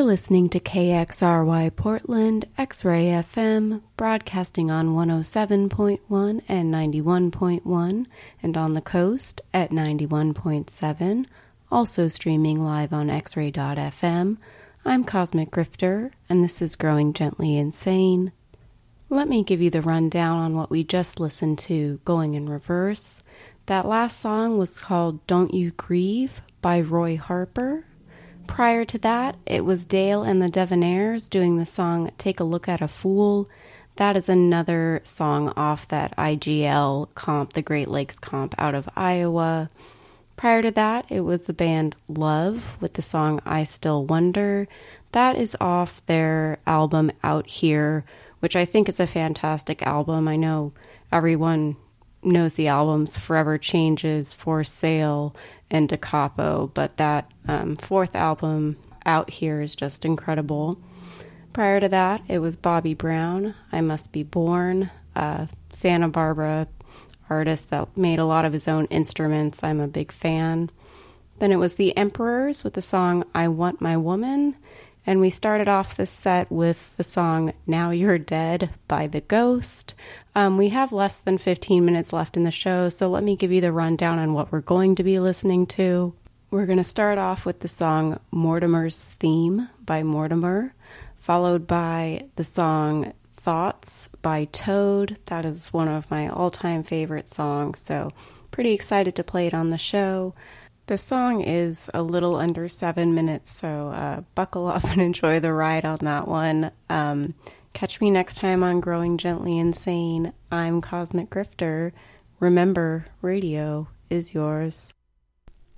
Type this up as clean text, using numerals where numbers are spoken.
listening to KXRY Portland, X-Ray FM, broadcasting on 107.1 and 91.1, and on the coast at 91.7, also streaming live on xray.fm. I'm Cosmic Grifter, and this is Growing Gently Insane. Let me give you the rundown on what we just listened to, going in reverse. That last song was called Don't You Grieve by Roy Harper. Prior to that, it was Dale and the Devonaires doing the song Take a Look at a Fool. That is another song off that IGL comp, the Great Lakes comp out of Iowa. Prior to that, it was the band Love with the song I Still Wonder. That is off their album Out Here, which I think is a fantastic album. I know everyone knows the albums Forever Changes, For Sale, and Da Capo, but that fourth album Out Here is just incredible. Prior to that, it was Bobby Brown, I Must Be Born, Santa Barbara artist that made a lot of his own instruments. I'm a big fan. Then it was the Emperors with the song I Want My Woman, and we started off this set with the song Now You're Dead by The Ghost. We have less than 15 minutes left in the show, so let me give you the rundown on what we're going to be listening to. We're going to start off with the song Mortimer's Theme by Mortimer, followed by the song Thoughts by Toad. That is one of my all-time favorite songs, so pretty excited to play it on the show. The song is a little under 7 minutes, so buckle up and enjoy the ride on that one. Catch me next time on Growing Gently Insane. I'm Cosmic Grifter. Remember, radio is yours.